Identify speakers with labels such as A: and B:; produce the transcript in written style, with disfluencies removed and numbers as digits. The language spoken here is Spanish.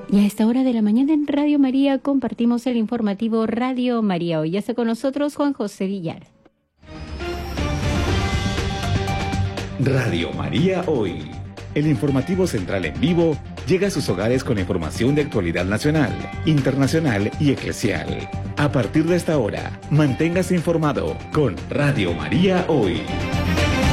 A: Y a esta hora de la mañana en Radio María compartimos el informativo Radio María. Hoy ya está con nosotros Juan José Villar.
B: Radio María Hoy. El informativo central en vivo llega a sus hogares con información de actualidad nacional, internacional y eclesial. A partir de esta hora, manténgase informado con Radio María Hoy.